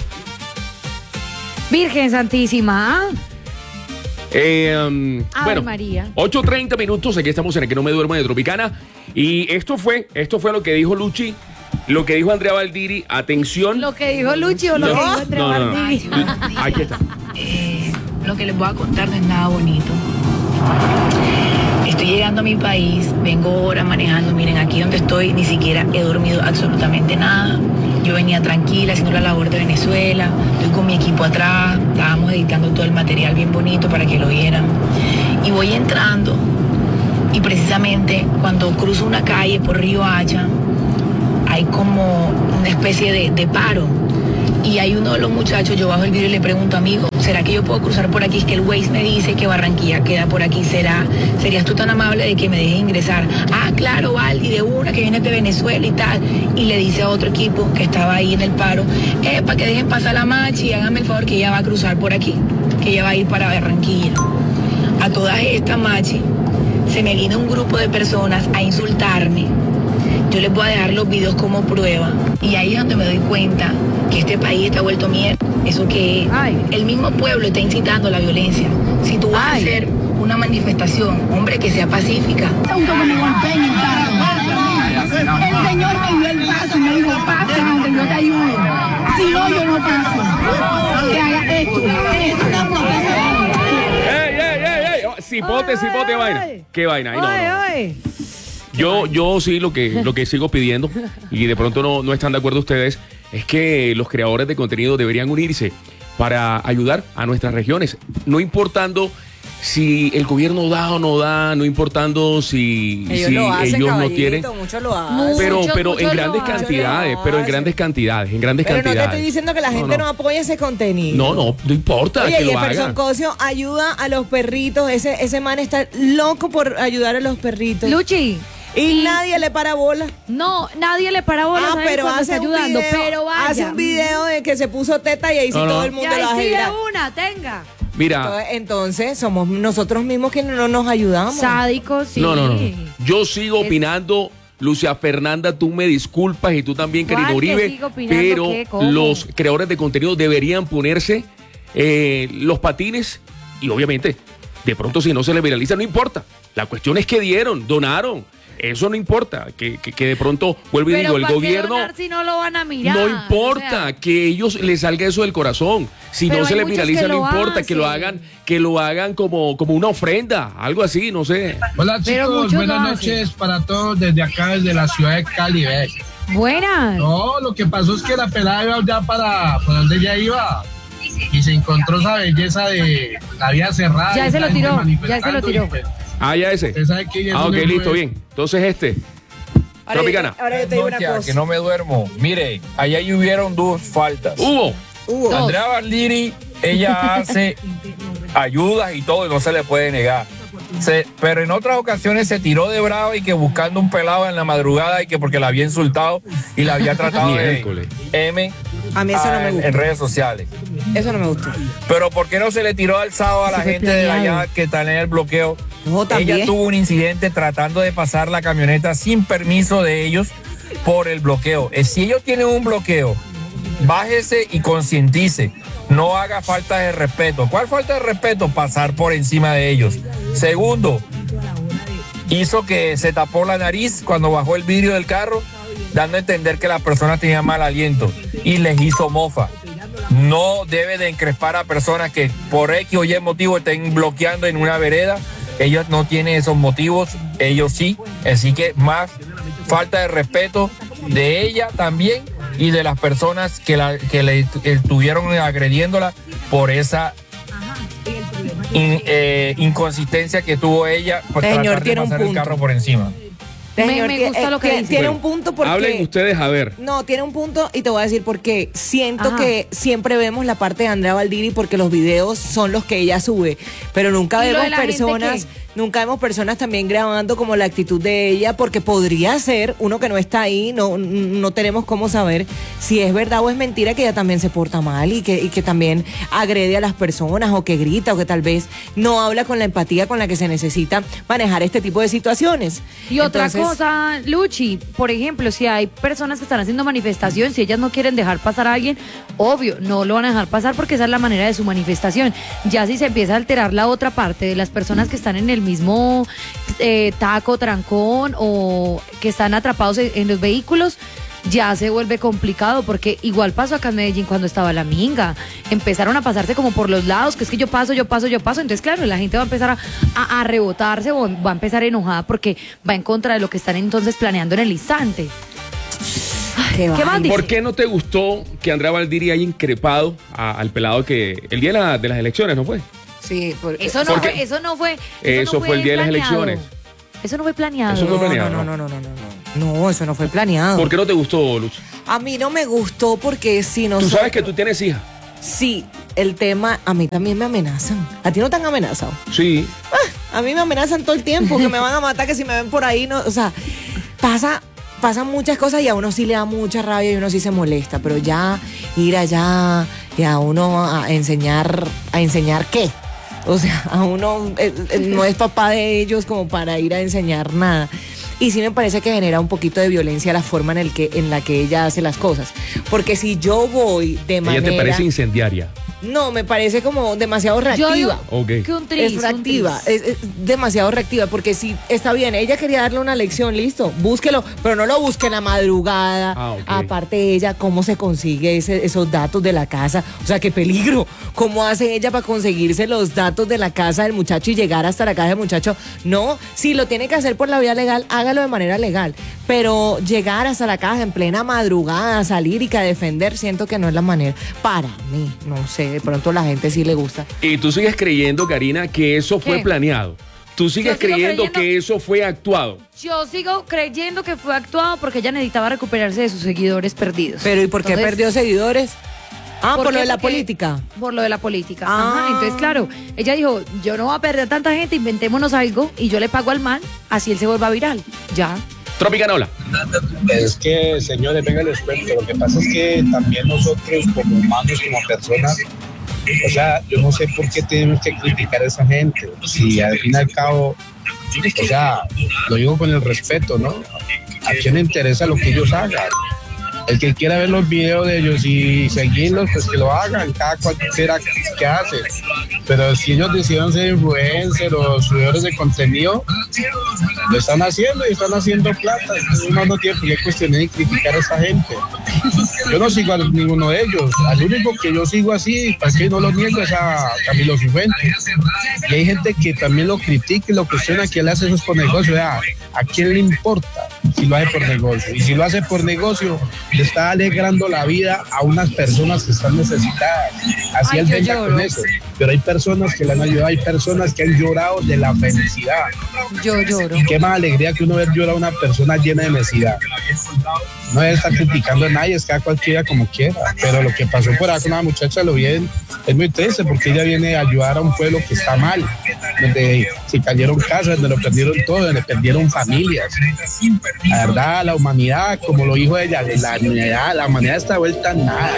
Virgen Santísima. ¿ah? Eh, um, Ave bueno, María. ocho treinta minutos, aquí estamos en el que no me duermo de Tropicana. Y esto fue, esto fue lo que dijo Luchi, lo que dijo Andrea Valdiri. Atención. Lo que dijo Luchi o lo No, que dijo Andrea no, no, no. Valdiri. Aquí está. Eh, lo que les voy a contar no es nada bonito. Estoy llegando a mi país, vengo ahora manejando. Miren, aquí donde estoy ni siquiera he dormido absolutamente nada. Yo venía tranquila haciendo la labor de Venezuela, estoy con mi equipo atrás, estábamos editando todo el material bien bonito para que lo vieran. Y voy entrando y precisamente cuando cruzo una calle por Riohacha hay como una especie de, de paro. Y hay uno de los muchachos, yo bajo el vidrio y le pregunto, amigo, ¿será que yo puedo cruzar por aquí? Es que el Waze me dice que Barranquilla queda por aquí. ¿Será? ¿Serías tú tan amable de que me dejes ingresar? Ah, claro, Valdi, de una, que viene de Venezuela y tal. Y le dice a otro equipo que estaba ahí en el paro, eh, para que dejen pasar la machi y háganme el favor que ella va a cruzar por aquí, que ella va a ir para Barranquilla. A todas estas machi, se me vino un grupo de personas a insultarme. Yo les voy a dejar los videos como prueba. Y ahí es donde me doy cuenta que este país está vuelto mierda. Eso que Ay. el mismo pueblo está incitando a la violencia. Si tú vas Ay. a hacer una manifestación, hombre, que sea pacífica. El Señor me dio el paso y me dijo, pasa donde yo te ayudo. Si no, yo no paso. Que haga esto. Es una protesta. ¡Ey, ey, ey, ey! Cipote, cipote, vaina. ¿Qué vaina? Ay, no, no. Yo, yo sí lo que, lo que sigo pidiendo, y de pronto no, no están de acuerdo ustedes, es que los creadores de contenido deberían unirse para ayudar a nuestras regiones, no importando si el gobierno da o no da, no importando si ellos, si lo hacen, ellos no quieren, muchos lo hacen. pero, mucho, pero mucho en grandes cantidades, pero en grandes cantidades, en grandes pero cantidades. No te estoy diciendo que la gente no, no. no apoye ese contenido. No, no, no importa. Oye, que lo Jefferson haga. Cosio ayuda a los perritos, ese, ese man está loco por ayudar a los perritos. Luchi. Y, y nadie le para bola. No, nadie le para bola. Ah, pero hace está un ayudando, video, pero vaya. hace un video de que se puso teta y ahí sí no, todo no. el mundo y ahí lo hace. Sí de una, tenga. Mira. Entonces, entonces, somos nosotros mismos que no nos ayudamos. Sádicos, sí. No, no, no. Yo sigo es... opinando. Lucia Fernanda, tú me disculpas y tú también, Karina Uribe, pero ¿qué? Los creadores de contenido deberían ponerse eh, los patines y obviamente, de pronto si no se les viraliza, no importa. La cuestión es que dieron, donaron. Eso no importa, que, que, que de pronto, vuelvo y digo, el gobierno... Si no lo van a mirar, no importa, o sea, que ellos les salga eso del corazón. Si no se les viraliza, no importa, hacen. que lo hagan, que lo hagan como, como una ofrenda, algo así, no sé. Hola chicos, buenas noches para todos desde acá, desde la ciudad de Cali. ¿ves? Buenas. No, lo que pasó es que la pelada iba ya para, para donde ella iba y se encontró esa belleza de la vía cerrada. Ya se lo tiró, ya se lo tiró. Pues, ah, ya ese. Ah, ok, listo, bien. Entonces este. Ahora Tropicana. Ahora yo te digo una cosa. Que no me duermo. Mire, allá hubieron dos faltas. Hubo. Hubo. Andrea Valdiri, ella hace ayudas y todo y no se le puede negar. Se, pero en otras ocasiones se tiró de bravo y que buscando un pelado en la madrugada y que porque la había insultado y la había tratado de M a mí eso no me en, gusta. en redes sociales. Eso no me gusta. Pero ¿por qué no se le tiró alzado a la gente de allá que está en el bloqueo? No, ella tuvo un incidente tratando de pasar la camioneta sin permiso de ellos por el bloqueo. Si ellos tienen un bloqueo, bájese y concientice. No haga falta de respeto. ¿Cuál falta de respeto? Pasar por encima de ellos. Segundo, hizo que se tapó la nariz cuando bajó el vidrio del carro, dando a entender que la persona tenía mal aliento y les hizo mofa. No debe de encrespar a personas que por X o Y motivo estén bloqueando en una vereda. Ellos no tienen esos motivos, ellos sí. Así que más falta de respeto de ella también y de las personas que, la, que le estuvieron agrediéndola por esa in, eh, inconsistencia que tuvo ella por Señor, tratar de pasar el carro por encima. Me, me gusta lo que tiene, dice. tiene Bueno, un punto porque... Hablen ustedes a ver. No, tiene un punto y te voy a decir por qué. Siento Ajá. que siempre vemos la parte de Andrea Valdiri porque los videos son los que ella sube, pero nunca ¿Y lo vemos de la personas, gente nunca vemos personas también grabando como la actitud de ella, porque podría ser uno que no está ahí, no, no tenemos cómo saber si es verdad o es mentira que ella también se porta mal y que, y que también agrede a las personas o que grita o que tal vez no habla con la empatía con la que se necesita manejar este tipo de situaciones. Y otra Entonces, cosa, Luchi, por ejemplo, si hay personas que están haciendo manifestación, si ellas no quieren dejar pasar a alguien, obvio, no lo van a dejar pasar porque esa es la manera de su manifestación. Ya si se empieza a alterar la otra parte de las personas que están en el mismo eh, taco, trancón o que están atrapados en, en los vehículos, ya se vuelve complicado porque igual pasó acá en Medellín cuando estaba la minga. Empezaron a pasarse como por los lados, que es que yo paso, yo paso, yo paso. Entonces, claro, la gente va a empezar a, a, a rebotarse o va a empezar enojada porque va en contra de lo que están entonces planeando en el instante. Qué ¿Qué más dice? ¿Por qué no te gustó que Andrea Valdiri haya increpado a- al pelado que el día de, la- de las elecciones, no fue? sí, porque, Eso no Porque fue, eso no fue. Eso, no fue el día de las planeado. elecciones. Eso no fue planeado. Eso no fue planeado. No, no, no, no, no, no. No, eso no fue planeado. ¿Por qué no te gustó, Lucho? A mí no me gustó porque si no. Tú sabes que tú tienes hija. Sí, el tema, a mí también me amenazan. ¿A ti no te han amenazado? Sí. Ah, a mí me amenazan todo el tiempo, que me van a matar, que si me ven por ahí, no, o sea, pasa, pasan muchas cosas y a uno sí le da mucha rabia y uno sí se molesta, pero ya ir allá y a uno a enseñar, ¿a enseñar qué? O sea, a uno eh, eh, no es papá de ellos como para ir a enseñar nada. Y sí me parece que genera un poquito de violencia la forma en, el que, en la que ella hace las cosas. Porque si yo voy de manera... Ella te parece incendiaria. No, me parece como demasiado reactiva. Yo digo okay. que un tris, es reactiva, un tris. es, es demasiado reactiva, porque si está bien, ella quería darle una lección, listo, búsquelo, pero no lo busque en la madrugada. Ah, okay. Aparte ella, cómo se consigue ese, esos datos de la casa, o sea, qué peligro, cómo hace ella para conseguirse los datos de la casa del muchacho y llegar hasta la casa del muchacho. No, si lo tiene que hacer por la vía legal, hágalo de manera legal, pero llegar hasta la casa en plena madrugada, salir y que a defender, siento que no es la manera, para mí, no sé. De pronto a la gente sí le gusta. Y tú sigues creyendo, Karina, que eso fue ¿Qué? planeado. Tú sigues creyendo, creyendo que eso fue actuado. Yo sigo creyendo que fue actuado porque ella necesitaba recuperarse de sus seguidores perdidos. Pero ¿y por qué Entonces, perdió seguidores? Ah, por, ¿por lo qué? de la Porque- política. Por lo de la política. Ah. Ajá. Entonces, claro, ella dijo, yo no voy a perder tanta gente, inventémonos algo y yo le pago al man, así él se vuelva viral. Ya. Tropicanola. Es que, señores, venga, les cuento. Lo que pasa es que también nosotros, como humanos, como personas, o sea, yo no sé por qué tenemos que criticar a esa gente. Si al fin y al cabo, o sea, lo digo con el respeto, ¿no? ¿A quién le interesa lo que ellos hagan? El que quiera ver los videos de ellos y seguirlos, pues que lo hagan, cada cual quiera que hace. Pero si ellos decidieron ser influencers o subidores de contenido, lo están haciendo y están haciendo plata. Uno no tiene por qué cuestionar y criticar a esa gente. Yo no sigo a ninguno de ellos. Al único que yo sigo así, para que no lo niego, es a Camilo Cifuentes. Y hay gente que también lo critica y lo cuestiona, que él hace eso por negocio. O sea, ¿a quién le importa si lo hace por negocio? Y si lo hace por negocio, le está alegrando la vida a unas personas que están necesitadas. Así Ay, él yo venga lloro. con eso. Pero hay personas que le han ayudado, hay personas que han llorado de la felicidad. Yo lloro. Qué más alegría que uno ver llorar a una persona llena de necesidad. No debe estar criticando a nadie, es cada cualquiera como quiera. Pero lo que pasó por ahí con la muchacha, lo bien, es muy triste porque ella viene a ayudar a un pueblo que está mal, donde se cayeron casas, donde lo perdieron todo, donde perdieron familias. La verdad, la humanidad, como lo dijo ella, la humanidad, la humanidad está vuelta a nada.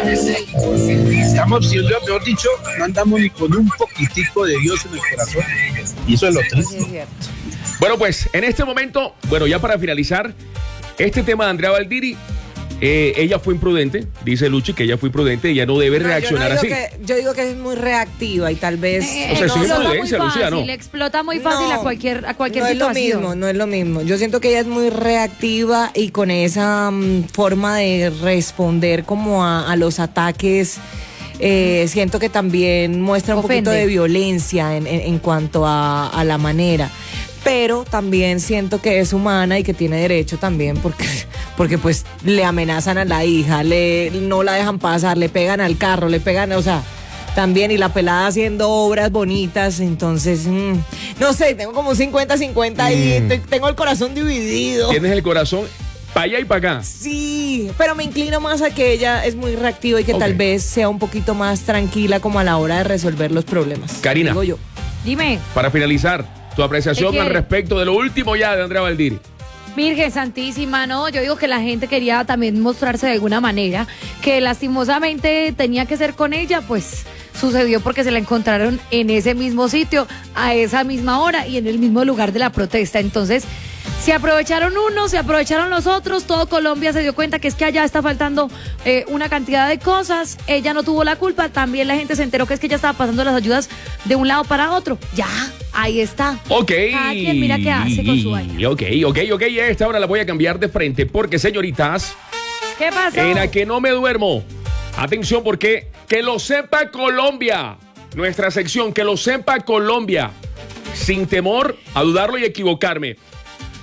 Estamos, si yo, mejor dicho, no andamos ni con un poquitico de Dios en el corazón. Y eso es lo triste. Bueno, pues en este momento, bueno, ya para finalizar, este tema de Andrea Valdiri, eh, ella fue imprudente, dice Luchi que ella fue imprudente, ella no debe No, reaccionar yo no así. digo que- yo digo que es muy reactiva y tal vez... Eh, O sea, no, sí es explota muy imprudencia, Lucía, fácil, ¿no? explota muy fácil No, a cualquier, a cualquier no situación. es lo mismo, no es lo mismo. Yo siento que ella es muy reactiva y con esa mm, forma de responder como a, a los ataques, eh, siento que también muestra un Ofende. poquito de violencia en, en- en cuanto a, a la manera. Pero también siento que es humana y que tiene derecho también porque, porque pues le amenazan a la hija, le, no la dejan pasar, le pegan al carro, le pegan, o sea... También, y la pelada haciendo obras bonitas, entonces, mm, no sé, tengo como cincuenta cincuenta ahí, Mm. te- tengo el corazón dividido. Tienes el corazón para allá y para acá. Sí, pero me inclino más a que ella es muy reactiva y que Ok. tal vez sea un poquito más tranquila como a la hora de resolver los problemas. Karina. Digo yo. Dime, Para finalizar, tu apreciación ¿Qué al quiere? respecto de lo último ya de Andrea Valdiri. Virgen Santísima, no, yo digo que la gente quería también mostrarse de alguna manera, que lastimosamente tenía que ser con ella, pues sucedió porque se la encontraron en ese mismo sitio, a esa misma hora y en el mismo lugar de la protesta. Entonces, se aprovecharon unos, se aprovecharon los otros, todo Colombia se dio cuenta que es que allá está faltando eh, una cantidad de cosas, ella no tuvo la culpa, también la gente se enteró que es que ella estaba pasando las ayudas de un lado para otro. Ya, ahí está. Ok. Cada quien mira qué hace con su vaina. Ok, ok, ok. Y a esta hora la voy a cambiar de frente porque, señoritas, ¿Qué pasó? en la que no me duermo. Atención, porque que lo sepa Colombia. Nuestra sección, que lo sepa Colombia. Sin temor a dudarlo y equivocarme.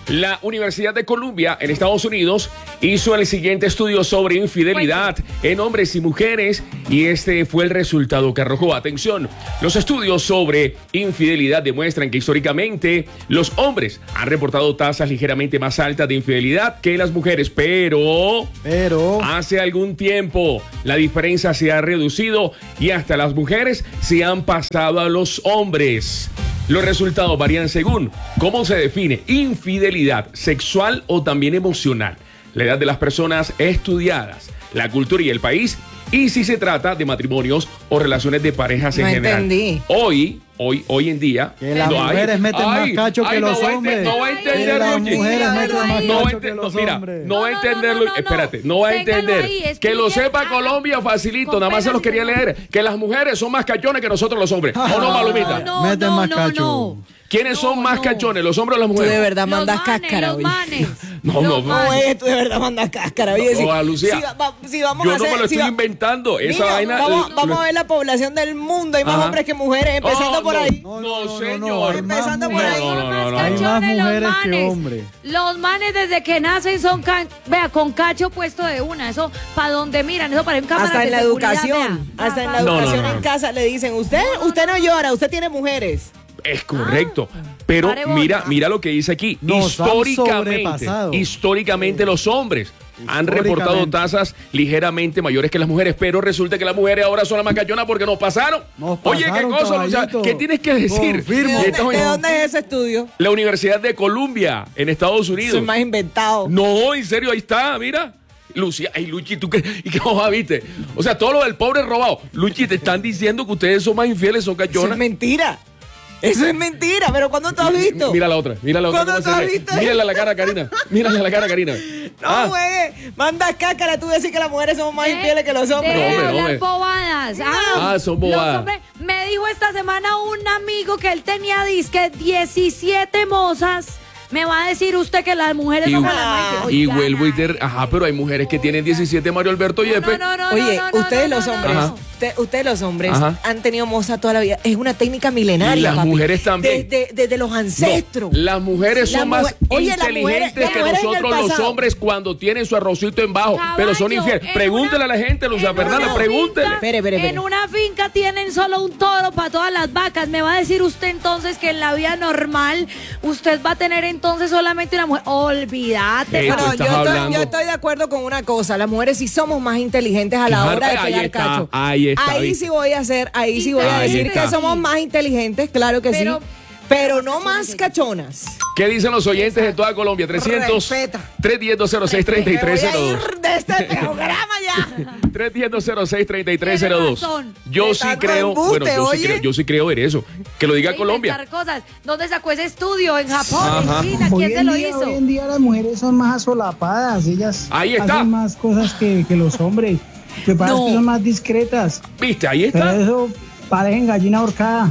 La Universidad de Columbia en Estados Unidos hizo el siguiente estudio sobre infidelidad en hombres y mujeres y este fue el resultado que arrojó. Atención, los estudios sobre infidelidad demuestran que históricamente los hombres han reportado tasas ligeramente más altas de infidelidad que las mujeres, pero, pero hace algún tiempo la diferencia se ha reducido y hasta las mujeres se han pasado a los hombres. Los resultados varían según cómo se define infidelidad sexual o también emocional, la edad de las personas estudiadas, la cultura y el país, y si se trata de matrimonios o relaciones de parejas en No general. entendí. Hoy, hoy, hoy en día... Que las no hay- mujeres meten ay, más cacho que ay, no los va a ente- hombres. No va a Que entender, las Luchi. mujeres meten más No va a cacho ente- que los no, mira, hombres. no va a entender, Luchi. Espérate, no va a Téngalo entender. ahí, Que lo explique. sepa Colombia facilito, nada más se los quería leer. Que las mujeres son más cachones que nosotros los hombres. ¿O no, Malumita? No, Meten no, más no, cacho. no. ¿Quiénes son más no. cachones, los hombres o las Tú mujeres? de verdad Los mandas manes, cáscara los hoy. manes. No, Los no, no. manes. Oye, tú de verdad mandas cáscara. Oye, No, si, a Lucía, si va- va- si vamos Yo a no me hacer- lo si estoy va- inventando. Esa Niño, vaina. Vamos, lo- vamos a ver la población del mundo. Hay más Ajá. hombres que mujeres, empezando Oh, por no, ahí. No, No, no, señor. no, hay Empezando más por ahí. No, no, no, no. Hay más Cachones, los mujeres que manes. hombres. Los manes desde que nacen son, ca- vea, con cacho puesto de una. Eso, para donde miran, eso para un cámara Hasta de en la seguridad, educación, vea. hasta en la Pa, pa, No, no, educación no, no. en casa le dicen, usted, usted no llora, usted tiene mujeres. Es correcto. Pero Pare bola. mira, mira lo que dice aquí. Nos han históricamente, sobrepasado. históricamente los hombres han Históricamente. reportado tasas ligeramente mayores que las mujeres, pero resulta que las mujeres ahora son las más cachonas porque nos pasaron. Nos Oye, pasaron, qué cosa, Lucia, caballito. ¿qué tienes que decir? Confirmo. ¿De Y esto dónde, es de dónde es ese estudio? La Universidad de Columbia, en Estados Unidos. Soy más inventado. No, en serio, ahí está, mira. Lucia, ay, Luchi, ¿tú qué? ¿Y qué hoja viste? O sea, todo lo del pobre robado. Luchi, te están diciendo que ustedes son más infieles, son Eso es cachonas. mentira. Eso es mentira, pero ¿cuándo tú has visto? Mira la otra, mira la otra. ¿Cuándo cómo tú se has ve. visto? Mírale a la cara, Karina. Mírale a la cara, Karina. No, Ah, güey. Manda cáscara tú decir que las mujeres somos más De- infieles que los hombres. de No, hombre, no, hablar hombre. bobadas. Ah, son los bobadas. hombres- me dijo esta semana un amigo que él tenía disque diecisiete mozas. Me va a decir usted que las mujeres Y, somos las más... y Oiga, vuelvo y te... Ajá, pero hay mujeres que tienen diecisiete, Mario Alberto Yepe. No, no, no, Oye, no, no, ustedes no, los no, hombres, no. Ajá. usted- ustedes los hombres Ajá. han tenido moza toda la vida. Es una técnica milenaria, Y las papi. mujeres también. Desde, desde los ancestros. No, las mujeres La son más mujer- oye, las inteligentes mujeres- las que mujeres en el nosotros los pasado. hombres cuando tienen su arrocito en bajo, pero son Caballo, infieles. en Pregúntele una- a la gente, Lucia en Fernanda, una pregúntele. finca- Espere, espere, espere. En una finca tienen solo un toro para todas las vacas. Me va a decir usted entonces que en la vida normal usted va a tener entonces solamente una mujer. Olvídate. Eh, papi. tú Bueno, estás yo estoy, hablando- yo estoy de acuerdo con una cosa. Las mujeres sí somos más inteligentes a la Claro, hora de ahí pegar está, cacho. ahí está, Ahí ¿viste? sí voy a hacer, ahí sí voy a Ahí decir está. que somos más inteligentes, claro que Pero- sí. Pero no más cachonas. ¿Qué dicen los oyentes de toda Colombia? trescientos, Respeta. tres uno cero, cero seis, tres Me tres voy a cero dos. ir de este programa ya. tres uno cero, cero seis, tres tres cero dos. Tiene razón. Yo De sí tanto creo, embuste, bueno, yo sí oye. creo, yo sí creo en eso. Que lo diga De Colombia. inventar cosas. ¿Dónde sacó ese estudio? ¿En Japón? Ajá. ¿En China? Hoy ¿Quién se en, lo día, hizo? hoy en día las mujeres son más asolapadas, ellas Ahí está. hacen más cosas que, que los hombres. Lo que pasa No. es que son más discretas, ¿Viste? Ahí pero está. eso parecen gallina ahorcada.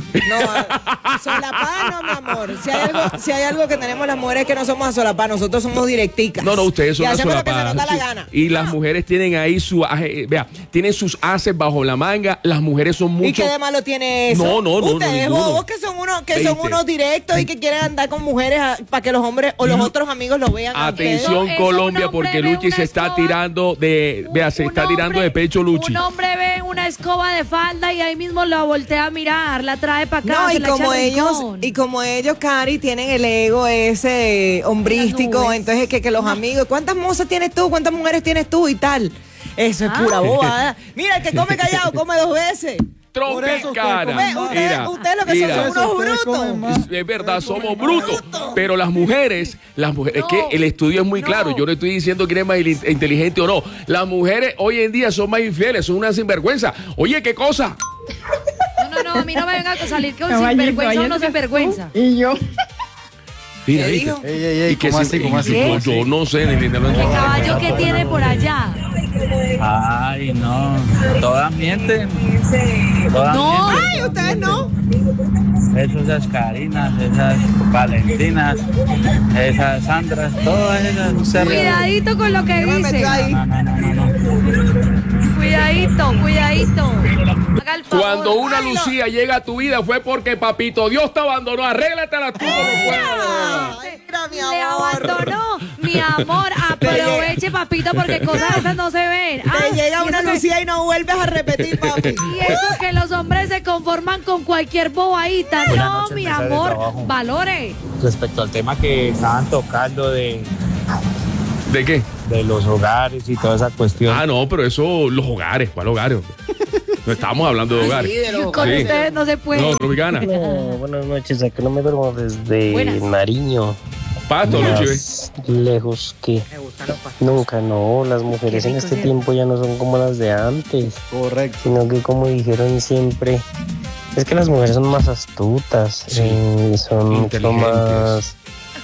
No, solapada no, mi amor. Si hay, algo, si hay algo que tenemos las mujeres que no somos asolapadas, nosotros somos directicas. No, no, ustedes son y hacemos lo que se asolapadas. nos da la Sí. gana. Y las mujeres tienen ahí su aje, eh, vea, tienen sus haces bajo la manga. Las mujeres son ¿Y mucho. qué de malo tiene eso? No, no, no, no, Ustedes ninguno. bobos que son unos que son Veinte. unos directos y que quieren andar con mujeres para que los hombres o los otros amigos lo vean. a ustedes. Atención Eso, Colombia, un hombre porque ve Luchi una se está escoba, tirando de, vea, se Un está tirando hombre- de pecho Luchi. Un hombre ve una escoba de falda y ahí mismo la voltea a mirar, la trae para acá. No, se y la como echa al ellos, rincón. y como ellos, Cari, tienen el ego ese hombrístico, nubes. entonces que, que los amigos, ¿cuántas mozas tienes tú? ¿Cuántas mujeres tienes tú? Y tal. Eso es pura bobada. Mira, el que come callado, come dos veces. Por eso ustedes Tropicana. comen más. Mira, Ustedes- ustedes lo que son mira. son unos Ustedes brutos. comen más. Es verdad, somos brutos. Pero las mujeres, las mujeres, No, es que el estudio es muy no. claro. Yo no estoy diciendo quién es más il- inteligente o no. Las mujeres hoy en día son más infieles, son una sinvergüenza. Oye, ¿qué cosa? No, no, no, a mí no me venga a salir con Caballito, sinvergüenza o ayer no estás sinvergüenza. tú Y yo. Mira, ¿Qué ¿viste? dijo? Ey, ey, ey, Y que ¿cómo si- así, cómo así, yo- cómo así? Yo no sé, ni- ni- ni- ¿Qué caballo que tiene por allá? Ay, no. Todas mienten. Todas No. mienten. Ay, ustedes no. Eso, esas Carinas, esas Valentinas, esas Sandras, todas esas. se re- Cuidadito con lo que Yo me dice. metí ahí. No, no, no, no, no. Cuidadito, cuidadito. Haga haga el favor. Cuando una Ay, no. Lucía llega a tu vida fue porque papito Dios te abandonó. Arréglatela tú como puedas. Ay, mira, mi Le amor. abandonó, mi amor. Aproveche, papito, porque cosas esas no se ven. Ah, Te llega y una eso que- Lucía y no vuelves a repetir, papi. Y eso que los hombres se conforman con cualquier bobadita. Buenas No, noches, mi mesa de amor, trabajo. valore. Respecto al tema que estaban tocando de, ¿De qué? de los hogares y toda esa cuestión. Ah, no, pero eso, los hogares, ¿cuál hogares? No estamos hablando de hogares. Sí, de los Con Sí. ustedes no se puede. No, Tropicana. No, buenas noches, aquí no me duermo desde Buenas. Nariño. Pasto, Más Luchi. lejos que Me gustan los pastos. nunca, no, las mujeres Qué en rico, este sí. tiempo ya no son como las de antes, Correcto. sino que como dijeron siempre, es que las mujeres son más astutas, Sí. eh, son mucho Inteligentes. más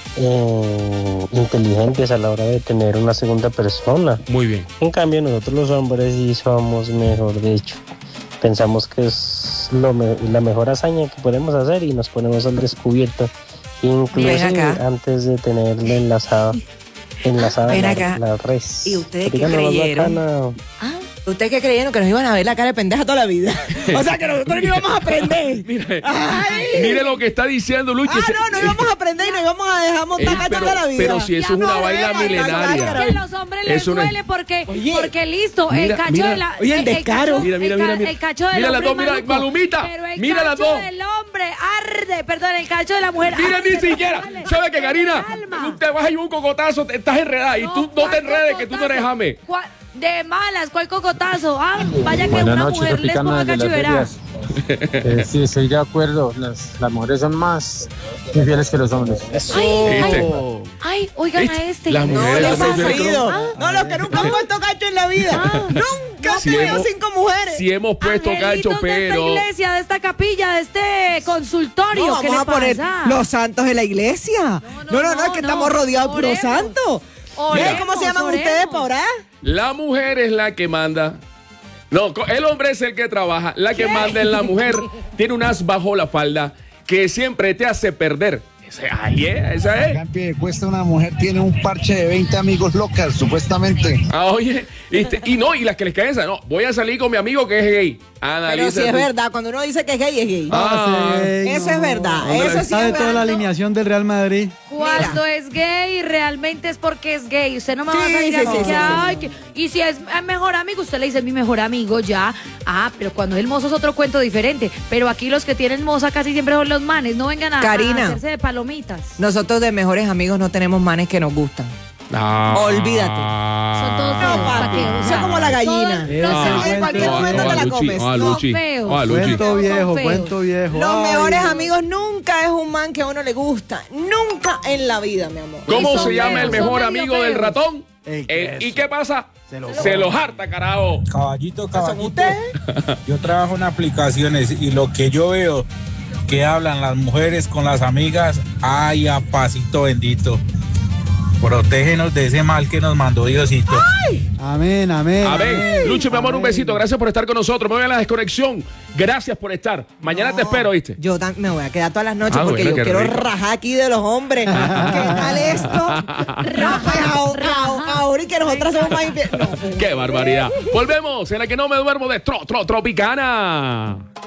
eh, inteligentes a la hora de tener una segunda persona. Muy bien. En cambio, nosotros los hombres sí somos mejor, de hecho. Pensamos que es lo me- la mejor hazaña que podemos hacer y nos ponemos al descubierto. Incluso Ven acá. antes de tenerle enlazada, enlazada Ven la, acá. la res. ¿Y ustedes qué Oigan, lo más creyeron? bacana, Ah, ¿Ustedes qué creyeron? Que nos iban a ver la cara de pendeja toda la vida. O sea, que nosotros no íbamos a aprender. Mire, Ay. mire lo que está diciendo Luchi. Ah, no, no íbamos a aprender y nos íbamos a dejar montar Eh, gato pero, toda la vida. pero si eso es Mi una amor, vaina venga, milenaria. venga, que a los hombres les Eso no es- duele porque, Oye. porque listo, Mira, el cacho mira. de la. Oye, el descaro. cacho- Mira, mira, el ca- mira, mira. El cacho del Mira las hombre dos, mira, maluco, Malumita, pero el mira las cacho dos. del hombre arde, perdón, el cacho de la mujer Mira, arde, ni siquiera. vale, ¿Sabes qué, en Karina? el alma. Tú te vas a ir un cocotazo, te estás enredada y tú no ¿cuál te enredes, que tú no eres cocotazo? jame. ¿Cuál- De malas, ¿cuál cocotazo? Ah, vaya que Buenas una noches, mujer les Tropicana ponga de las cacho y verá. ferias. Eh, sí, estoy de acuerdo. Las, las mujeres son más infieles que los hombres. Ay, ¿Viste? Oh. Ay, oigan ¿Viste? a este. Las No, mujeres le son ha infieles que los- sufrido. No, los que nunca han puesto cacho en la vida. Ah. Nunca han Si tenido hemos- cinco mujeres. Si hemos puesto Angelitos cacho, de esta pero. iglesia, de esta capilla, de este consultorio. No, ¿Qué vamos le a poner pasa? los santos de la iglesia. No, no, no, no, es que no. estamos rodeados por los Oremos. santos. Oremos, ¿Ves cómo se llaman oremos. ustedes por ahí? La mujer es la que manda. No, co- el hombre es el que trabaja. La que manda es la mujer. Tiene un as bajo la falda que siempre te hace perder. Ese, ahí es, esa es. Campi, cuesta una mujer, tiene un parche de veinte amigos locas, supuestamente. Ah, oye, y, te- y no, y las que les caen esa, no, voy a salir con mi amigo que es gay. Pero Analiza si es tú. verdad, cuando uno dice que es gay, es gay. Ah, Ey, Eso es verdad, Hombre, eso sí sabe es toda la verdad. alineación del Real Madrid. Cuando es gay, realmente es porque es gay. Usted no me va a Sí, salir sí, así sí, que, sí, ay, que- y si es eh, mejor amigo, usted le dice mi mejor amigo, ya. Ah, pero cuando es el mozo es otro cuento diferente. Pero aquí los que tienen moza casi siempre son los manes. No vengan a, a Karina. hacerse de palomitas. Nosotros de mejores amigos no tenemos manes que nos gustan. Ah. Olvídate. Son todos No, feos, ¿pa' papi. qué? O Son sea, como la gallina. todos los Ah, feos en cualquier no, momento no, te la Luchi, comes. ah, Son Luchi, feos. ah, Luchi. Cuento Son viejo, feos. cuento viejo. Los Ay, mejores no. amigos nunca es un man que a uno le gusta. Nunca en la vida, mi amor. ¿Cómo Y son se llama feos, el mejor son medio amigo del feos. ratón? El El- ¿Y queso. qué pasa? Se lo- Se los harta, carajo. Caballito, ¿Son caballito. ustedes? Yo trabajo en aplicaciones y lo que yo veo que hablan las mujeres con las amigas, ay, a pasito bendito. Protégenos de ese mal que nos mandó Diosito. Amén, amén. A ver, amén, Lucho, mi amor, un amén. besito. Gracias por estar con nosotros. Me voy a la desconexión. Gracias por estar. Mañana te espero, ¿viste? Yo tam- me voy a quedar todas las noches Ah, porque bueno, yo qué quiero rico. rajar aquí de los hombres. ¿Qué tal esto? No, pues, ahora, ahora y que nosotras somos más infieles. No, ¡Qué barbaridad! Volvemos en la que no me duermo de Tro, Tro, Tropicana.